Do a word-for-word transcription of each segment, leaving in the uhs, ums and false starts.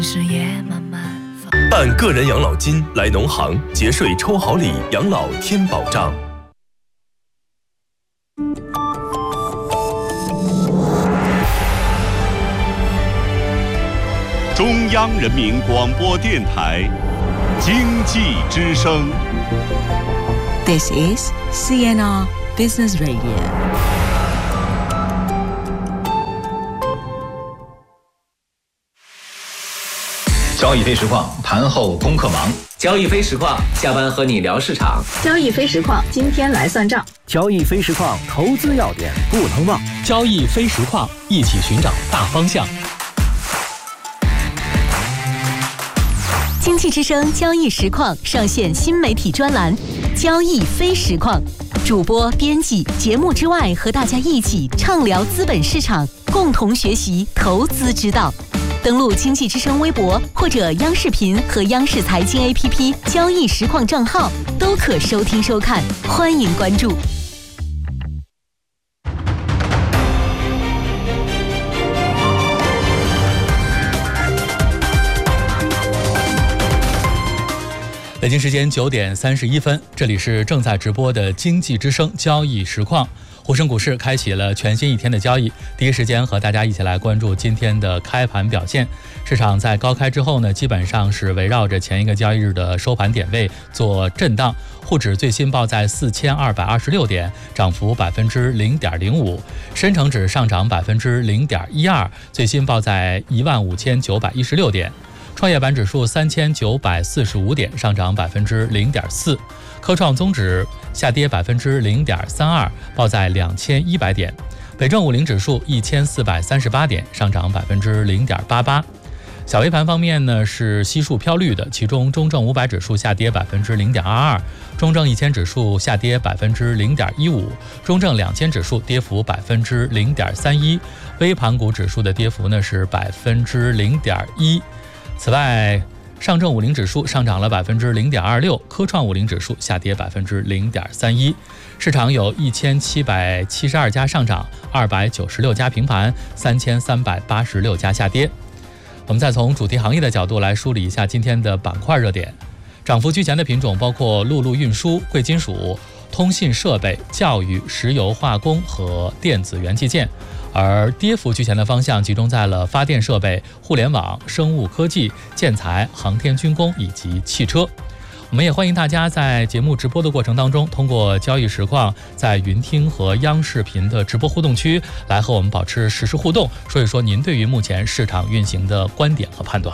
事业慢慢办个人养老金来农行节税抽好礼，养老添保障。 中央人民广播电台经济之声。 This is C N R Business Radio。 交易非实况，盘后功课忙。 交易非实况，下班和你聊市场。 交易非实况，今天来算账。 交易非实况，投资要点不能忘。 交易非实况，一起寻找大方向。 经济之声交易实况上线新媒体专栏交易非实况，主播编辑节目之外和大家一起畅聊资本市场，共同学习投资之道。登录经济之声微博或者央视频和央视财经 A P P 交易实况账号都可收听收看，欢迎关注。 北京时间九点三十一分，这里是正在直播的经济之声交易实况。沪深股市开启了全新一天的交易，第一时间和大家一起来关注今天的开盘表现。市场在高开之后呢，基本上是围绕着前一个交易日的收盘点位做震荡。沪指最新报在四千二百二十六点，涨幅百分之零点零五。深成指上涨百分之零点一二，最新报在一万五千九百一十六点。创业板指数三千九百四十五点，上涨百分之零点四。科创综指下跌百分之零点三二，报在两千一百点。北证五零指数一千四百三十八点，上涨百分之零点八八。小微盘方面呢是悉数飘绿的，其中中证五百指数下跌百分之零点二二，中证一千指数下跌百分之零点一五，中证两千指数跌幅百分之零点三一，微盘股指数的跌幅呢是百分之零点一。此外，上证五零指数上涨了百分之零点二六，科创五零指数下跌百分之零点三一。市场有一千七百七十二家上涨，二百九十六家平盘，三千三百八十六家下跌。我们再从主题行业的角度来梳理一下今天的板块热点。涨幅居前的品种包括陆路运输、贵金属、通信设备、教育、石油化工和电子元器件。而跌幅居前的方向集中在了发电设备、互联网、生物科技、建材、航天军工以及汽车。我们也欢迎大家在节目直播的过程当中，通过交易实况在云听和央视频的直播互动区来和我们保持实时互动，说一说您对于目前市场运行的观点和判断。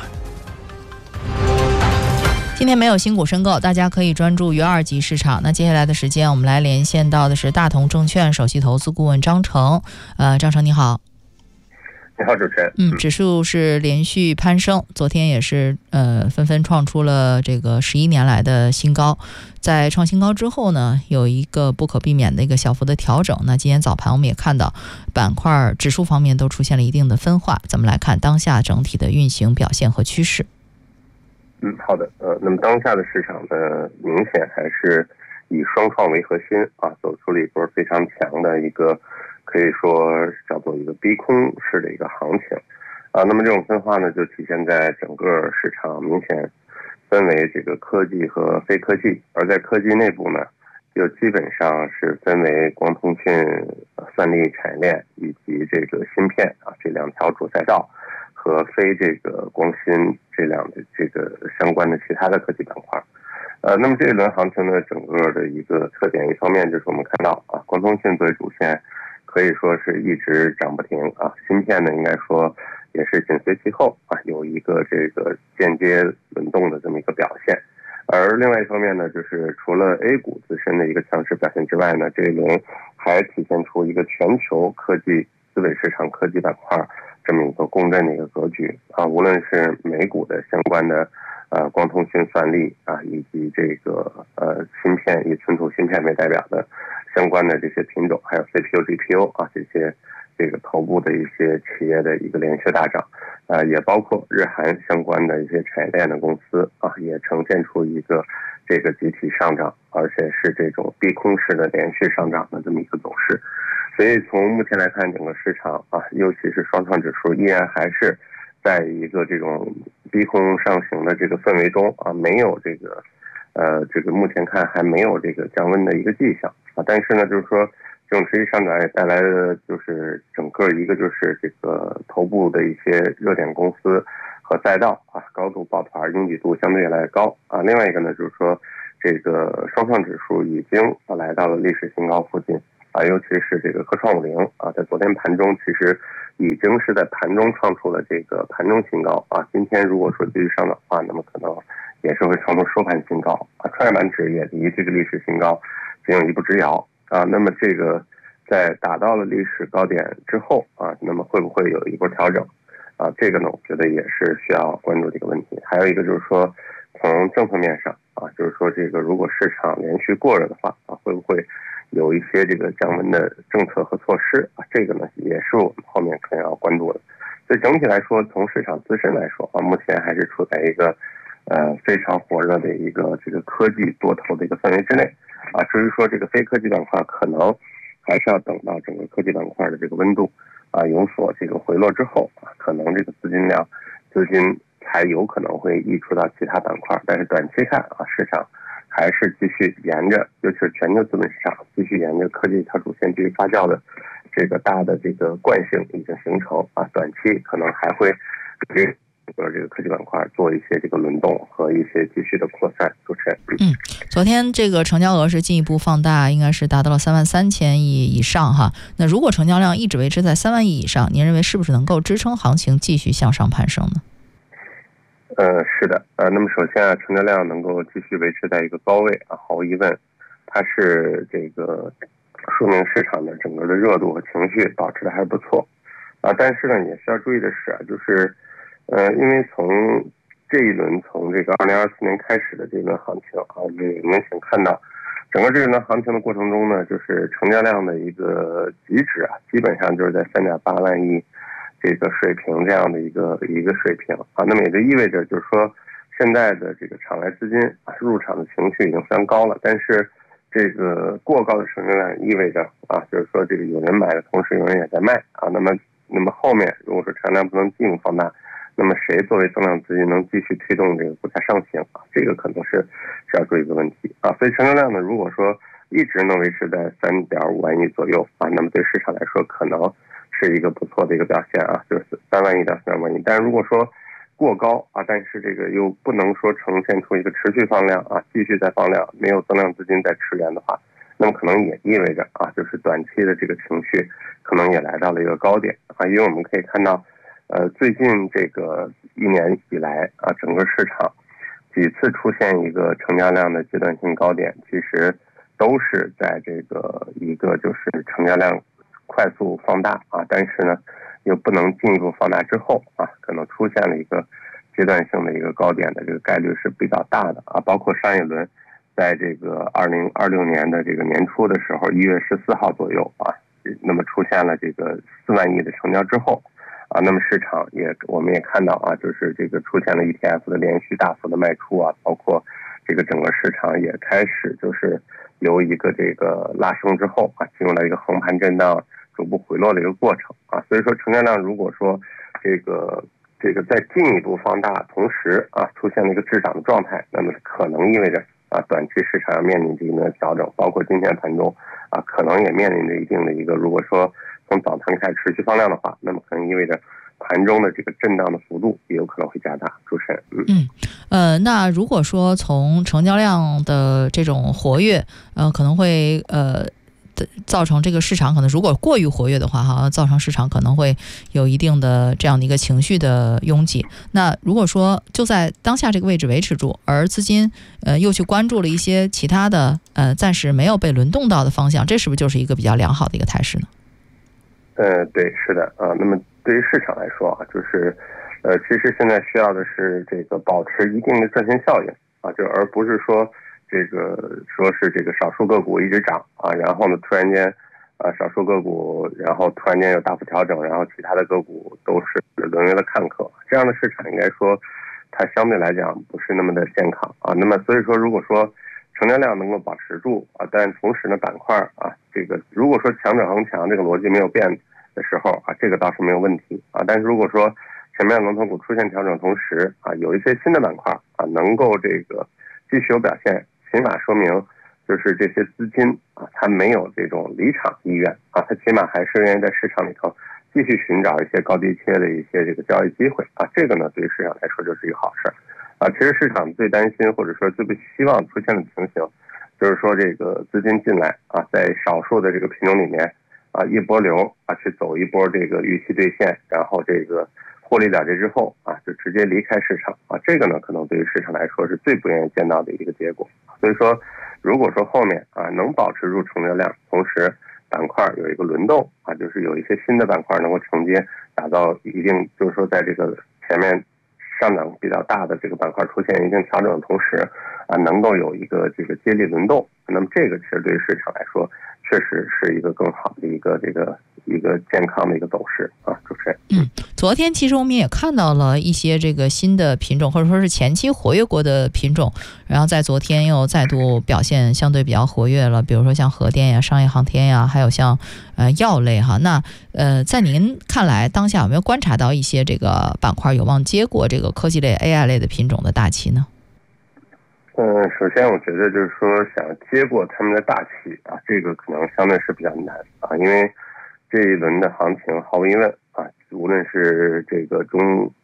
今天没有新股申购，大家可以专注于二级市场。那接下来的时间，我们来连线到的是大同证券首席投资顾问张成。呃，张成你好。 你好，主持人。 嗯，指数是连续攀升，昨天也是呃纷纷创出了这个十一年来的新高。在创新高之后呢，有一个不可避免的一个小幅的调整。那今天早盘我们也看到，板块指数方面都出现了一定的分化。咱们来看当下整体的运行表现和趋势。 嗯，好的，呃，那么当下的市场呢，明显还是以双创为核心啊，走出了一波非常强的一个，可以说叫做一个逼空式的一个行情啊。那么这种分化呢，就体现在整个市场明显分为这个科技和非科技，而在科技内部呢，就基本上是分为光通讯、算力、产业链以及这个芯片啊这两条主赛道。和非这个光芯这两的这个相关的其他的科技板块，呃，那么这一轮行情呢，整个的一个特点，一方面就是我们看到啊，光通讯作为主线，可以说是一直涨不停啊，芯片呢应该说也是紧随其后啊，有一个这个间接轮动的这么一个表现。而另外一方面呢，就是除了 A 股自身的一个强势表现之外呢，这一轮还体现出一个全球科技资本市场科技板块这么一个共振的一个格局啊，无论是美股的相关的呃光通讯算力啊，以及这个呃芯片以存储芯片为代表的相关的这些品种，还有 C P U、G P U 啊这些这个头部的一些企业的一个连续大涨，呃也包括日韩相关的一些产业链的公司啊，也呈现出一个这个集体上涨，而且是这种逼空式的连续上涨的这么一个走势。所以从目前来看，整个市场啊，尤其是双创指数依然还是在一个这种逼空上行的这个氛围中啊，没有这个呃这个目前看还没有这个降温的一个迹象啊。但是呢，就是说这种持续上涨也带来的就是整个一个就是这个头部的一些热点公司和赛道啊高度抱团，拥挤度相对越来越高啊。另外一个呢，就是说这个双创指数已经来到了历史新高附近啊，尤其是这个科创五零啊，在昨天盘中其实已经是在盘中创出了这个盘中新高啊。今天如果说继续上涨的话，那么可能也是会创出收盘新高啊。创业板指也离这个历史新高仅有一步之遥啊。那么这个在达到了历史高点之后啊，那么会不会有一波调整啊？这个呢，我觉得也是需要关注的一个问题。还有一个就是说，从政策面上啊，就是说这个如果市场连续过热的话啊，会不会有一些这个降温的政策和措施啊？这个呢，也是我们后面可能要关注的。所以整体来说，从市场自身来说啊，目前还是处在一个呃非常火热的一个这个科技多头的一个氛围之内啊。至于说这个非科技板块，可能还是要等到整个科技板块的这个温度啊有所这个回落之后啊，可能这个资金量资金才有可能会溢出到其他板块。但是短期看啊，市场还是继续沿着，尤其是全球资本市场继续沿着科技一条主线继续发酵的这个大的这个惯性已经形成啊，短期可能还会给呃这个科技板块做一些这个轮动和一些继续的扩散。主持人， 嗯，昨天这个成交额是进一步放大，应该是达到了三万三千亿以上哈。那如果成交量一直维持在三万亿以上，您认为是不是能够支撑行情继续向上攀升呢？ 呃，是的，呃，那么首先啊，成交量能够继续维持在一个高位啊，毫无疑问，它是这个说明市场的整个的热度和情绪保持的还不错啊。但是呢，也需要注意的是啊，就是呃，因为从这一轮从这个二零二四年开始的这一轮行情啊，我们明显看到整个这一轮行情的过程中呢，就是成交量的一个极值啊，基本上就是在三点八万亿。这个水平这样的一个一个水平啊，那么也就意味着就是说，现在的这个场外资金啊入场的情绪已经非常高了，但是这个过高的成交量意味着啊，就是说这个有人买的同时有人也在卖啊，那么那么后面如果说成交量不能进一步放大，那么谁作为增量资金能继续推动这个股价上行啊？这个可能是是要注意一个问题啊。所以成交量呢，如果说一直能维持在三点五万亿左右啊，那么对市场来说可能是一个不错的一个表现啊，就是三万亿到三万亿。但是如果说过高啊，但是这个又不能说呈现出一个持续放量啊，继续在放量，没有增量资金在驰援的话，那么可能也意味着啊，就是短期的这个情绪可能也来到了一个高点啊。因为我们可以看到，呃，最近这个一年以来啊，整个市场几次出现一个成交量的阶段性高点，其实都是在这个一个就是成交量快速放大啊，但是呢又不能进一步放大之后啊，可能出现了一个阶段性的一个高点的这个概率是比较大的啊。包括上一轮在这个二零二六年的这个年初的时候，一月十四号左右啊，那么出现了这个四万亿的成交之后啊，那么市场也我们也看到啊，就是这个出现了 E T F 的连续大幅的卖出啊，包括这个整个市场也开始就是由一个这个拉升之后啊，进入了一个横盘震荡逐步回落的一个过程啊。所以说成交量如果说这个这个再进一步放大，同时啊出现了一个滞涨的状态，那么可能意味着啊短期市场要面临一定的调整，包括今天盘中啊可能也面临着一定的一个，如果说从早盘开始持续放量的话，那么可能意味着盘中的这个震荡的幅度也有可能会加大。主持人，嗯嗯呃，那如果说从成交量的这种活跃，呃，可能会呃。造成这个市场可能如果过于活跃的话哈，造成市场可能会有一定的这样的一个情绪的拥挤。那如果说就在当下这个位置维持住，而资金呃又去关注了一些其他的呃暂时没有被轮动到的方向，这是不是就是一个比较良好的一个态势呢？ 呃，对，是的啊。那么对于市场来说啊，就是呃，其实现在需要的是这个保持一定的赚钱效应啊，就而不是说。这个说是这个少数个股一直涨啊，然后呢突然间，呃少数个股然后突然间有大幅调整，然后其他的个股都是沦为了看客，这样的市场应该说它相对来讲不是那么的健康啊。那么所以说如果说成交量能够保持住啊，但同时呢板块啊这个如果说强者恒强这个逻辑没有变的时候啊，这个倒是没有问题啊。但是如果说前面龙头股出现调整同时啊，有一些新的板块啊能够这个继续有表现，起码说明就是这些资金啊，它没有这种离场意愿啊，它起码还是愿意在市场里头继续寻找一些高低切的一些这个交易机会啊，这个呢对于市场来说就是一个好事啊。其实市场最担心或者说最不希望出现的情形，就是说这个资金进来啊，在少数的这个品种里面啊一波流啊去走一波这个预期兑现，然后这个获利了结之后啊就直接离开市场啊，这个呢可能对于市场来说是最不愿意见到的一个结果。所以说如果说后面啊能保持住成交量，同时板块有一个轮动啊，就是有一些新的板块能够承接打造一定，就是说在这个前面上涨比较大的这个板块出现一定调整的同时啊，能够有一个这个接力轮动，那么这个其实对于市场来说确实是一个更好的一个这个一个健康的一个走势啊。主持人， 嗯，昨天其实我们也看到了一些这个新的品种，或者说是前期活跃过的品种，然后在昨天又再度表现相对比较活跃了，比如说像核电呀、商业航天呀，还有像呃药类哈。那呃，在您看来，当下有没有观察到一些这个板块有望接过这个科技类、A I 类的品种的大旗呢？ 嗯，首先我觉得就是说想接过他们的大旗啊，这个可能相对是比较难啊，因为这一轮的行情毫无疑问啊，无论是这个中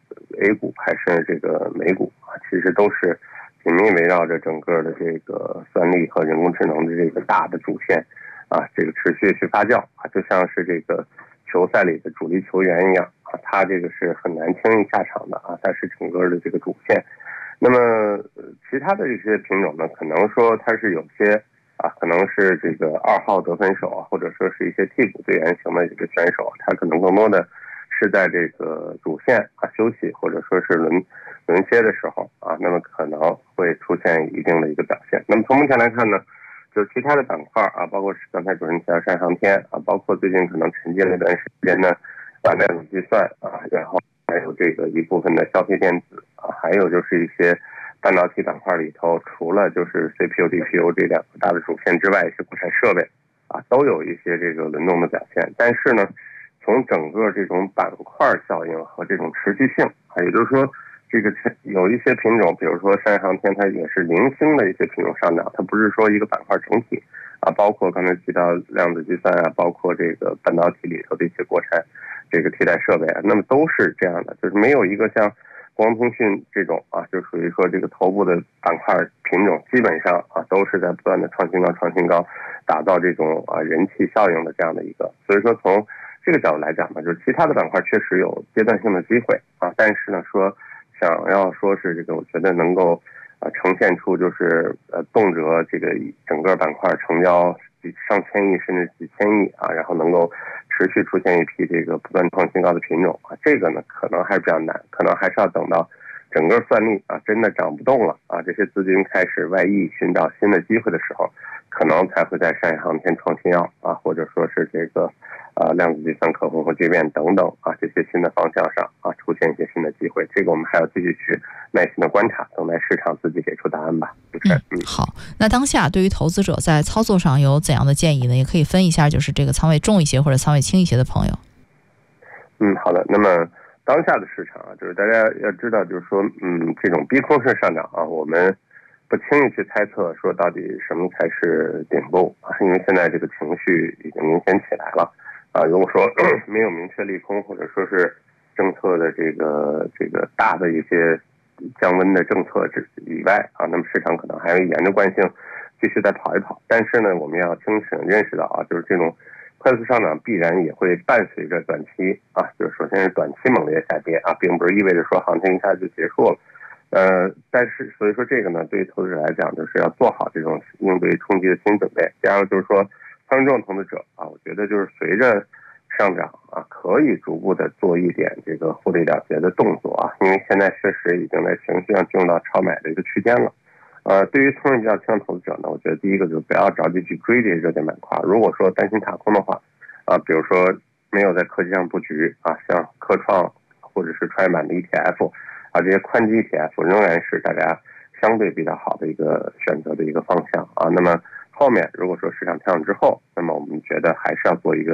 A 股还是这个美股啊，其实都是紧密围绕着整个的这个算力和人工智能的这个大的主线啊，这个持续去发酵啊，就像是这个球赛里的主力球员一样啊，他这个是很难轻易下场的啊，他是整个的这个主线。那么其他的这些品种呢，可能说它是有些啊，可能是这个二号得分手啊，或者说是一些替补队员型的这个选手，他可能更多的是在这个主线啊休息或者说是轮轮歇的时候啊，那么可能会出现一定的一个表现。那么从目前来看呢，就是其他的板块啊，包括是刚才主持人提到商业航天啊，包括最近可能沉寂了一段时间呢，啊量子计算啊，然后还有这个一部分的消费电子啊，还有就是一些半导体板块里头，除了就是 C P U、D P U 这两个大的主线之外，一些国产设备啊，都有一些这个轮动的表现。但是呢，从整个这种板块效应和这种持续性啊，也就是说，这个有一些品种，比如说商业航天，它也是零星的一些品种上涨，它不是说一个板块整体啊，包括刚才提到量子计算啊，包括这个半导体里头的一些国产这个替代设备啊，那么都是这样的，就是没有一个像光通讯这种啊，就属于说这个头部的板块品种，基本上啊都是在不断的创新高、创新高，打造这种啊人气效应的这样的一个。所以说从这个角度来讲呢，就是其他的板块确实有阶段性的机会啊，但是呢说想要说是这个，我觉得能够啊呈现出就是呃动辄这个整个板块成交几上千亿甚至几千亿啊，然后能够持续出现一批这个不断创新高的品种啊，这个呢可能还是比较难，可能还是要等到整个算力啊真的涨不动了啊，这些资金开始外溢寻找新的机会的时候，可能才会在商业航天、创新药啊，或者说是这个啊量子计算、可混合聚变等等啊这些新的方向上啊出现一些新的机会，这个我们还要继续去耐心的观察，等待市场自己给出答案吧。 嗯，好，那当下对于投资者在操作上有怎样的建议呢？也可以分一下，就是这个仓位重一些或者仓位轻一些的朋友。 嗯，好的。那么当下的市场啊，就是大家要知道，就是说，嗯，这种逼空式上涨啊，我们不轻易去猜测说到底什么才是顶部啊，因为现在这个情绪已经明显起来了啊。如果说没有明确利空，或者说是政策的这个这个大的一些降温的政策之以外啊，那么市场可能还要沿着惯性继续再跑一跑。但是呢，我们要清醒认识到啊，就是这种快速上涨必然也会伴随着短期啊，就是首先是短期猛烈下跌啊，并不是意味着说行情一下就结束了。呃，但是所以说这个呢，对于投资者来讲，就是要做好这种应对冲击的心理准备。第二个就是说，参与这种投资者啊，我觉得就是随着上涨啊，可以逐步的做一点这个获利了结的动作啊，因为现在确实已经在情绪上进入到超买的一个区间了。呃，对于冲劲比较强的投资者呢，我觉得第一个就是不要着急去追这些热点板块。如果说担心踏空的话，啊，比如说没有在科技上布局啊，像科创或者是创业板的 E T F 啊，这些宽基 E T F 仍然是大家相对比较好的一个选择的一个方向啊。那么后面如果说市场调整之后，那么我们觉得还是要做一个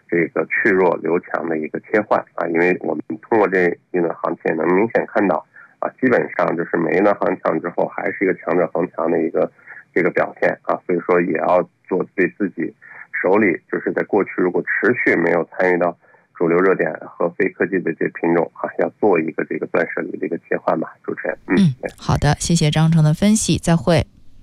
这个去弱留强的一个切换啊，因为我们通过这一轮行情能明显看到啊，基本上就是每一轮行情之后还是一个强者恒强的一个这个表现啊，所以说也要做对自己手里就是在过去如果持续没有参与到主流热点和非科技的这品种啊，要做一个这个断舍离的一个切换吧，主持人。嗯， 嗯好的，谢谢张成的分析，再会。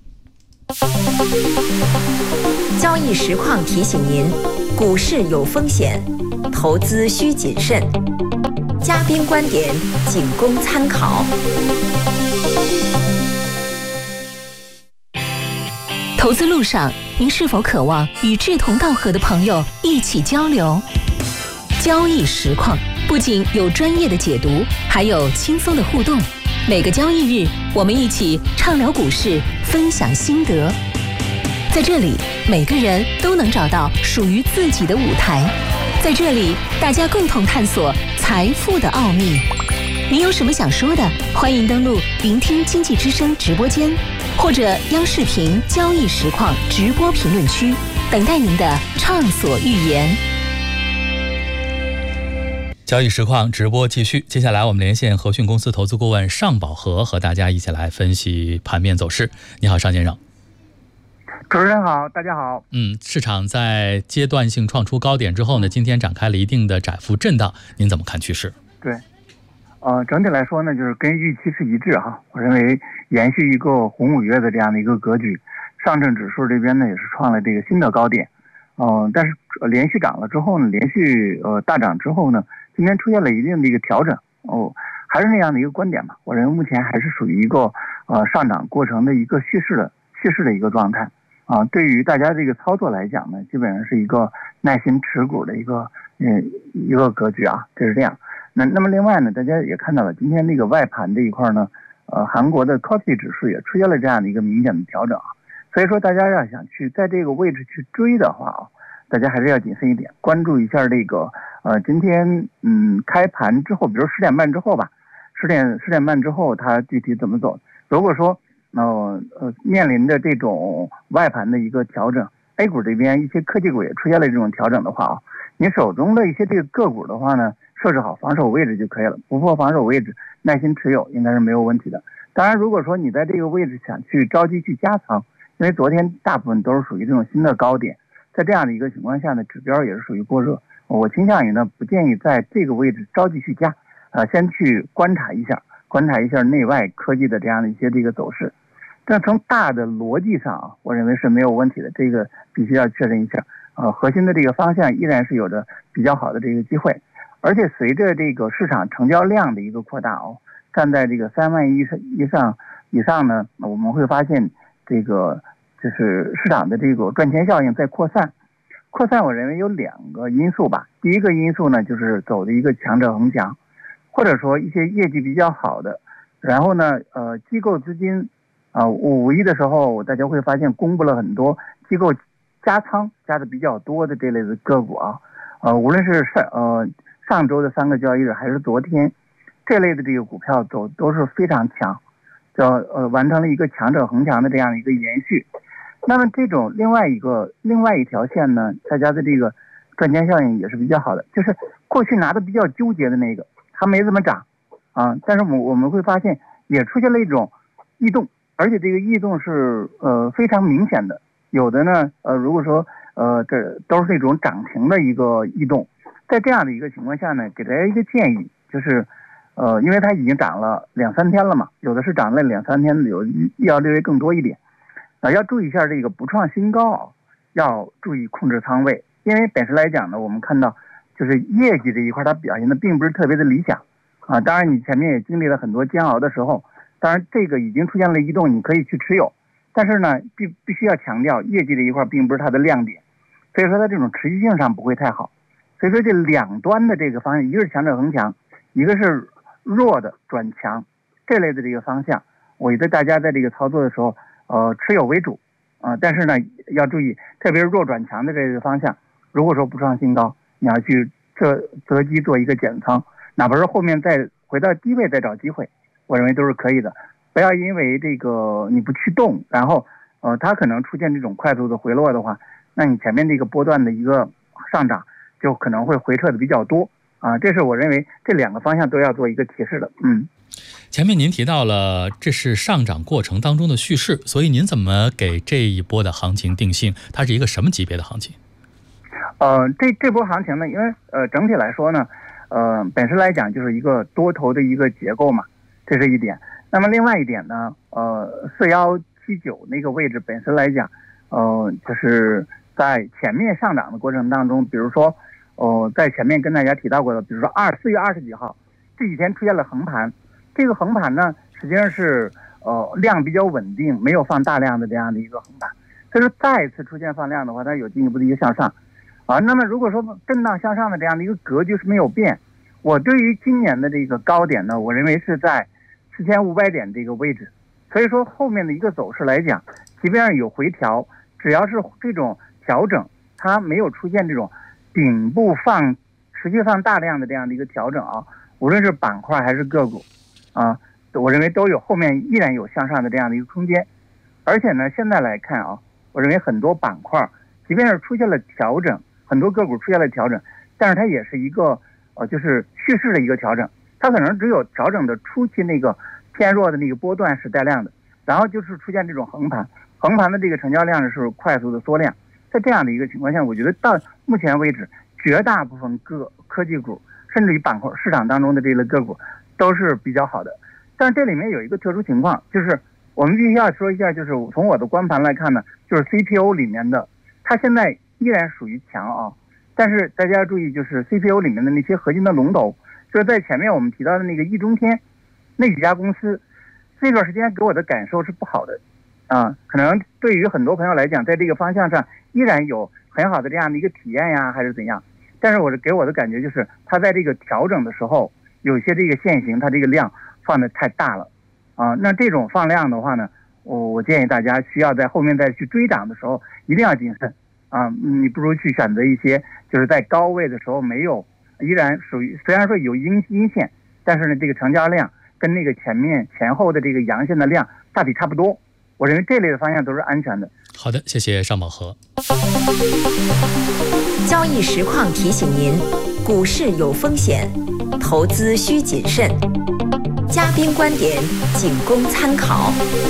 交易实况提醒您，股市有风险，投资需谨慎。嘉宾观点仅供参考。 投资路上，您是否渴望与志同道合的朋友一起交流？交易实况不仅有专业的解读，还有轻松的互动。每个交易日，我们一起畅聊股市，分享心得。在这里，每个人都能找到属于自己的舞台。在这里，大家共同探索财富的奥秘。您有什么想说的？欢迎登录聆听经济之声直播间，或者央视频交易实况直播评论区，等待您的畅所欲言。 交易实况直播继续，接下来我们连线和讯公司投资顾问尚宝和，和大家一起来分析盘面走势。你好，尚先生。 主持人好，大家好。 嗯，市场在阶段性创出高点之后呢，今天展开了一定的窄幅震荡，您怎么看趋势？ 对，呃，整体来说呢，就是跟预期是一致哈。我认为延续一个红五月的这样的一个格局，上证指数这边呢也是创了这个新的高点，嗯、呃，但是连续涨了之后呢，连续呃大涨之后呢，今天出现了一定的一个调整哦，还是那样的一个观点吧。我认为目前还是属于一个呃上涨过程的一个蓄势的蓄势的一个状态啊。对于大家这个操作来讲呢，基本上是一个耐心持股的一个嗯一个格局啊，这是这样。那那么另外呢，大家也看到了今天这个外盘这一块呢，呃，韩国的 C O S P I 指数也出现了这样的一个明显的调整啊。所以说，大家要想去在这个位置去追的话啊，大家还是要谨慎一点，关注一下这个呃，今天嗯开盘之后，比如十点半之后吧，十点十点半之后它具体怎么走？如果说呃呃面临着这种外盘的一个调整 ，A 股这边一些科技股也出现了这种调整的话啊，你手中的一些这个个股的话呢，设置好防守位置就可以了，不破防守位置，耐心持有应该是没有问题的。当然，如果说你在这个位置想去着急去加仓，因为昨天大部分都是属于这种新的高点，在这样的一个情况下呢，指标也是属于过热，我倾向于呢不建议在这个位置着急去加，呃，先去观察一下，观察一下内外科技的这样的一些这个走势。但从大的逻辑上啊，我认为是没有问题的，这个必须要确认一下。呃，核心的这个方向依然是有着比较好的这个机会，而且随着这个市场成交量的一个扩大哦，站在这个三万亿以上以上呢，我们会发现这个就是市场的这个赚钱效应在扩散。扩散我认为有两个因素吧，第一个因素呢就是走的一个强者恒强，或者说一些业绩比较好的，然后呢呃机构资金啊、呃、五一的时候大家会发现公布了很多机构加仓加的比较多的这类的个股啊，呃无论是上呃上周的三个交易日还是昨天这类的这个股票走都是非常强，叫呃完成了一个强者恒强的这样的一个延续。那么这种另外一个另外一条线呢，大家的这个赚钱效应也是比较好的，就是过去拿的比较纠结的那个它没怎么涨啊，但是我我们会发现也出现了一种异动，而且这个异动是呃非常明显的，有的呢呃如果说呃这都是那种涨停的一个异动，在这样的一个情况下呢，给大家一个建议，就是呃因为它已经涨了两三天了嘛，有的是涨了两三天，有要略微更多一点。啊，要注意一下这个不创新高啊，要注意控制仓位，因为本身来讲呢，我们看到就是业绩这一块它表现的并不是特别的理想啊。当然，你前面也经历了很多煎熬的时候，当然这个已经出现了异动，你可以去持有，但是呢，必必须要强调业绩这一块并不是它的亮点，所以说它这种持续性上不会太好。所以说这两端的这个方向，一个是强者恒强，一个是弱的转强，这类的这个方向，我觉得大家在这个操作的时候。呃，持有为主啊、呃，但是呢，要注意，特别是弱转强的这个方向，如果说不创新高，你要去择择机做一个减仓，哪怕是后面再回到低位再找机会，我认为都是可以的。不要因为这个你不去动，然后呃，它可能出现这种快速的回落的话，那你前面这个波段的一个上涨， 就可能会回撤的比较多啊。这是我认为这两个方向都要做一个提示的。嗯， 前面您提到了这是上涨过程当中的叙事，所以您怎么给这一波的行情定性？它是一个什么级别的行情？ 呃，这这波行情呢，因为呃整体来说呢，呃本身来讲就是一个多头的一个结构嘛，这是一点。那么另外一点呢，呃四幺七九那个位置本身来讲，呃就是在前面上涨的过程当中，比如说，呃在前面跟大家提到过的，比如说二四月二十几号这几天出现了横盘，这个横盘呢实际上是呃量比较稳定，没有放大量的这样的一个横盘，所以说再次出现放量的话，它有进一步的一个向上。啊，那么如果说震荡向上的这样的一个格局是没有变，我对于今年的这个高点呢，我认为是在四千五百点这个位置。所以说后面的一个走势来讲，即便有回调，只要是这种调整，它没有出现这种顶部放持续放大量的这样的一个调整啊，无论是板块还是个股啊，我认为都有后面依然有向上的这样的一个空间。而且呢，现在来看啊，我认为很多板块即便是出现了调整，很多个股出现了调整，但是它也是一个呃，就是蓄势的一个调整，它可能只有调整的初期那个偏弱的那个波段是带量的，然后就是出现这种横盘，横盘的这个成交量是快速的缩量。在这样的一个情况下，我觉得到目前为止，绝大部分个科技股，甚至于板块市场当中的这类个股都是比较好的。但是这里面有一个特殊情况，就是我们必须要说一下，就是从我的观盘来看呢，就是 C P O 里面的，它现在依然属于强啊，但是大家要注意，就是 C P O 里面的那些核心的龙头，就是在前面我们提到的那个易中天那几家公司，这段时间给我的感受是不好的啊，可能对于很多朋友来讲，在这个方向上依然有很好的这样的一个体验呀，还是怎样，但是我的给我的感觉就是它在这个调整的时候，有些这个线型它这个量放的太大了啊，那这种放量的话呢，我我建议大家需要在后面再去追涨的时候一定要谨慎啊，你不如去选择一些就是在高位的时候没有，依然属于虽然说有阴阴线，但是呢这个成交量跟那个前面前后的这个阳线的量大体差不多，我认为这类的方向都是安全的。 好的，谢谢邵宝和。 交易实况提醒您，股市有风险，投资需谨慎。嘉宾观点仅供参考。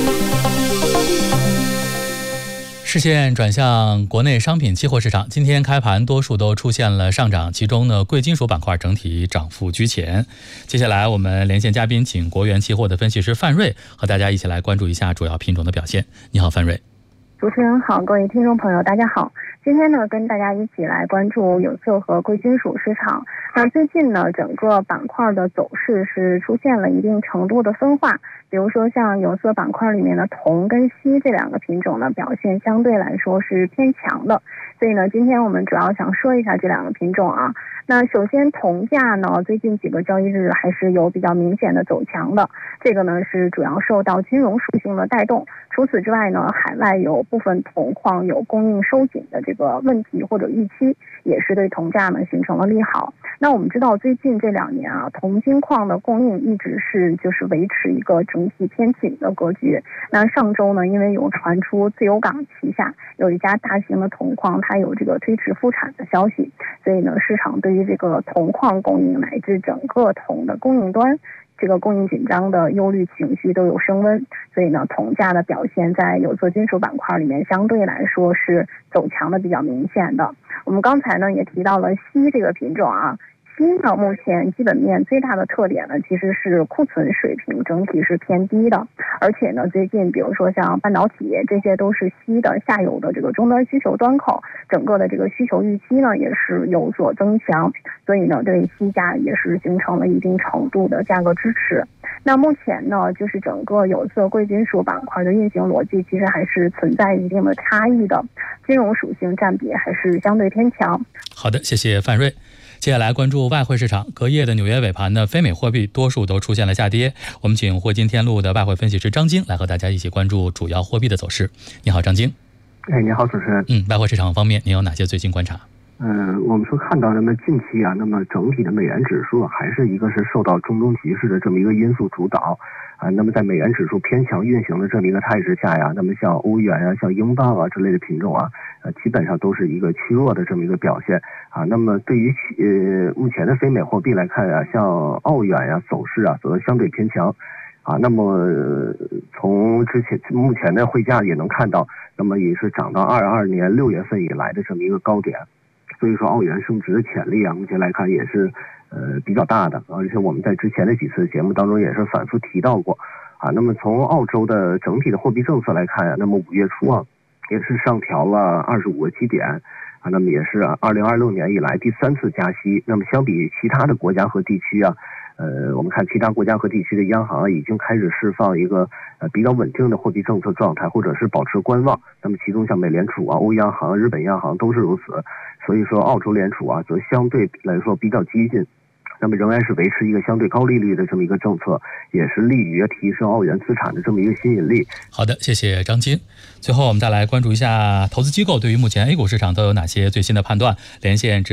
视线转向国内商品期货市场，今天开盘多数都出现了上涨，其中呢贵金属板块整体涨幅居前。接下来我们连线嘉宾，请国元期货的分析师范瑞和大家一起来关注一下主要品种的表现。你好，范瑞。 主持人好，各位听众朋友大家好，今天呢跟大家一起来关注有色和贵金属市场。那最近呢整个板块的走势是出现了一定程度的分化，比如说像有色板块里面的铜跟锡这两个品种呢表现相对来说是偏强的，所以呢今天我们主要想说一下这两个品种啊。那首先铜价呢最近几个交易日还是有比较明显的走强的，这个呢是主要受到金融属性的带动。除此之外呢，海外有部分铜矿有供应收紧的这个问题或者预期，也是对铜价呢形成了利好。那我们知道最近这两年啊，铜金矿的供应一直是就是维持一个整体偏紧的格局。那上周呢，因为有传出自由港旗下有一家大型的铜矿，它有这个推迟复产的消息，所以呢，市场对于这个铜矿供应乃至整个铜的供应端这个供应紧张的忧虑情绪都有升温，所以呢，铜价的表现在有色金属板块里面相对来说是走强的比较明显的。我们刚才呢也提到了锡这个品种啊，锡呢目前基本面最大的特点呢其实是库存水平整体是偏低的，而且呢最近比如说像半导体这些都是锡的下游的这个终端需求端口，整个的这个需求预期呢也是有所增强，所以呢对锡价也是形成了一定程度的价格支持。那目前呢就是整个有色贵金属板块的运行逻辑其实还是存在一定的差异的，金融属性占比还是相对偏强。 好的，谢谢范瑞。接下来关注外汇市场，隔夜的纽约尾盘的非美货币多数都出现了下跌。我们请汇金天路的外汇分析师张晶来和大家一起关注主要货币的走势。你好，张晶。 哎，你好，主持人。 嗯，外汇市场方面，您有哪些最新观察？ 呃，我们说看到，那么近期啊，那么整体的美元指数还是一个是受到中东局势的这么一个因素主导啊。那么在美元指数偏强运行的这么一个态势下呀，那么像欧元啊、像英镑啊之类的品种啊，呃，基本上都是一个趋弱的这么一个表现啊。那么对于呃目前的非美货币来看啊，像澳元呀、啊、走势啊，则相对偏强。啊，那么、呃、从之前目前的汇价也能看到，那么也是涨到二二年六月份以来的这么一个高点。所以说澳元升值的潜力啊，目前来看也是呃比较大的，而且我们在之前的几次节目当中也是反复提到过啊。那么从澳洲的整体的货币政策来看啊，那么五月初啊也是上调了二十五个基点啊，那么也是二零二六年以来第三次加息。那么相比其他的国家和地区啊，呃，我们看其他国家和地区的央行啊，已经开始释放一个呃比较稳定的货币政策状态，或者是保持观望。那么其中像美联储啊、欧央行、日本央行都是如此。所以说澳洲联储啊，则相对来说比较激进，那么仍然是维持一个相对高利率的这么一个政策，也是利于提升澳元资产的这么一个吸引力。 好的，谢谢张金。最后我们再来关注一下投资机构对于目前 A 股市场都有哪些最新的判断。连线